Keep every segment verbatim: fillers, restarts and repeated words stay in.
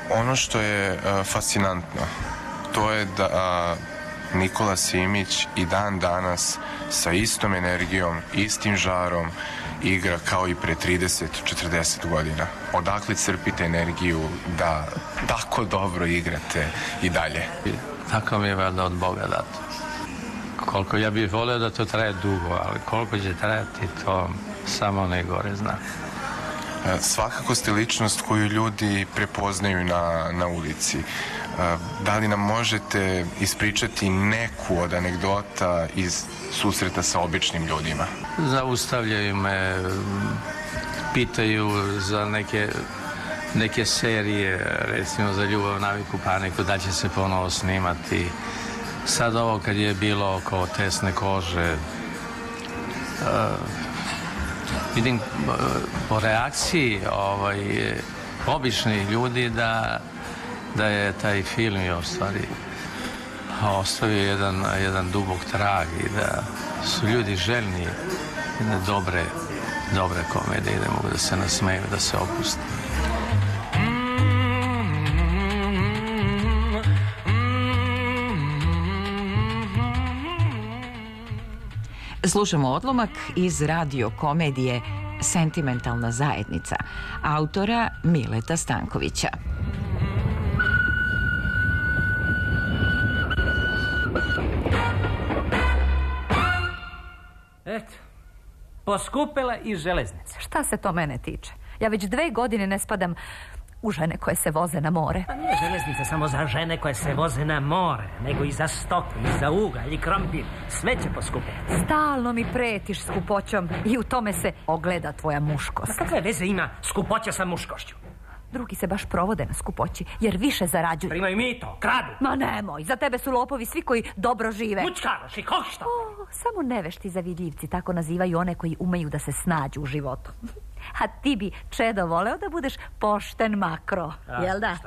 Ono što je uh, fascinantno, to je da uh, Nikola Simić i dan danas sa istom energijom, istim žarom igra kao i pre trideset do četrdeset godina. Odakle crpite energiju da tako dobro igrate i dalje? Tako mi je valjda od Boga dato. Koliko ja bih volio da to traje dugo, ali koliko će trajati, to samo ne gore zna. Svakako ste ličnost koju ljudi prepoznaju na, na ulici. Da li nam možete ispričati neku od anegdota iz susreta sa običnim ljudima? Zaustavljaju me, pitaju za neke, neke serije, recimo za Ljubav, naviku, paniku, da će se ponovo snimati. Sad ovo kad je bilo oko tesne kože, uh, vidim uh, po reakciji ovaj, običnih ljudi da, da je taj film je u stvari ostavio jedan, jedan dubok trag i da su ljudi željni jedne dobre, dobre komedije, da mogu da se nasmeju, da se opuste. Slušamo odlomak iz radio komedije Sentimentalna zajednica, autora Mileta Stankovića. Eto, poskupela i železnica. Šta se to mene tiče? Ja već dve godine ne spadam u žene koje se voze na more. Pa nije železnica samo za žene koje se voze na more, nego i za stoku, i za ugalj, i krompir. Sve će poskupiti. Stalno mi pretiš skupoćom i u tome se ogleda tvoja muškost. Ma kakve veze ima skupoća sa muškošću? Drugi se baš provode na skupoći, jer više zarađuju. Primaju mito, kradu. Ma nemoj, za tebe su lopovi svi koji dobro žive. Mučkaroš i košta. O, samo nevešti zavidljivci tako nazivaju one koji umeju da se snađu u životu. A ti bi, Čedo, voleo da budeš pošten makro, a, jel da?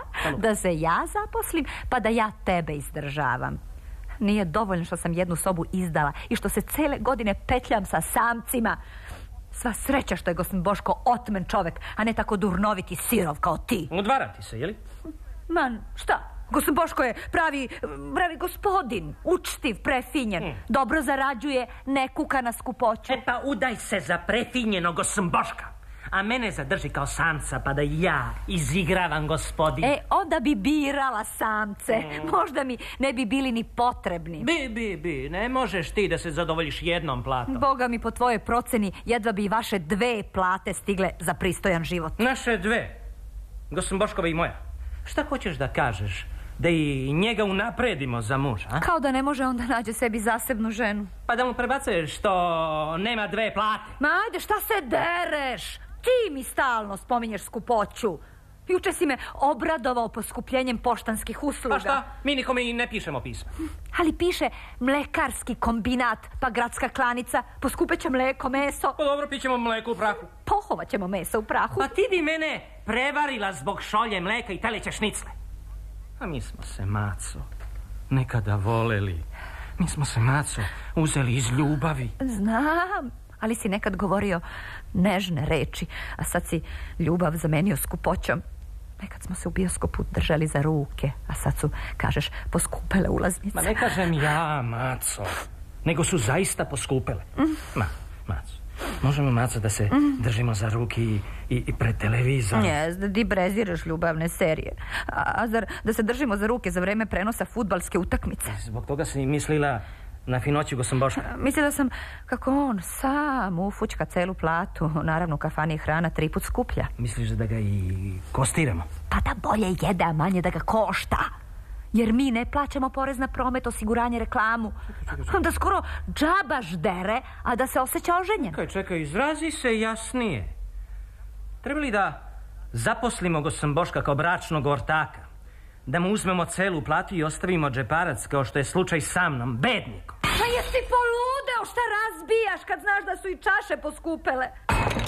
Da se ja zaposlim, pa da ja tebe izdržavam. Nije dovoljno što sam jednu sobu izdala i što se cele godine petljam sa samcima. Sva sreća što je gospodin Boško otmen čovek, a ne tako durnoviti sirov kao ti. Udvara ti se, jeli? Man, šta? Gospodin Boško je pravi, pravi gospodin, učtiv, prefinjen, hmm. dobro zarađuje, ne kuka na skupoću. E pa udaj se za prefinjeno gospodin Boška, a mene zadrži kao samca, pa da ja izigravam gospodin. E, onda bi birala samce, hmm. možda mi ne bi bili ni potrebni. Bi, bi, bi, ne možeš ti da se zadovoljiš jednom platom. Boga mi, po tvojoj proceni, jedva bi i vaše dve plate stigle za pristojan život. Naše dve? Gospodin Boškova i moja. Šta hoćeš da kažeš? Da i njega unapredimo za muža, a? Kao da ne može onda nađe sebi zasebnu ženu. Pa da mu prebacuješ što nema dve plate. Ma ajde, šta se dereš? Ti mi stalno spominješ skupoću. Juče si me obradovao poskupljenjem poštanskih usluga. Pa šta? Mi nikome i ne pišemo pisma. Ali piše mlekarski kombinat, pa gradska klanica, poskupeće mleko, meso. Pa dobro, pićemo mleko u prahu. Pohovat ćemo meso u prahu. Pa ti bi mene prevarila zbog šolje mleka i teleće šnicle. A mi smo se, Maco, nekada voleli. Mi smo se, Maco, uzeli iz ljubavi. Znam, ali si nekad govorio nežne reči, a sad si ljubav zamenio skupoćom. Nekad smo se u bioskopu držali za ruke, a sad su, kažeš, poskupele ulaznice. Ma ne kažem ja, Maco, nego su zaista poskupele. Mm. Ma, Maco, možemo, Maco, da se mm. držimo za ruke i, i, i pred televizorom. Ne, da ti breziraš ljubavne serije. A, a zar da se držimo za ruke za vreme prenosa fudbalske utakmice? Zbog toga si mislila na finoću gospodin Boška. Mislila sam kako on sam ufućka celu platu. Naravno, u kafani je hrana tri put skuplja. Misliš da ga i kostiramo? Pa da bolje jede, a manje da ga košta. Jer mi ne plaćamo porez na promet, osiguranje, reklamu. Da skoro džaba ždere, a da se osjeća oženjen. Čekaj, čekaj, izrazi se jasnije. Treba li da zaposlimo gospodin Boška kao bračnog ortaka? Da mu uzmemo celu platu i ostavimo džeparac, kao što je slučaj sa mnom, bednikom? Pa jesi poludeo, šta razbijaš kad znaš da su i čaše poskupele?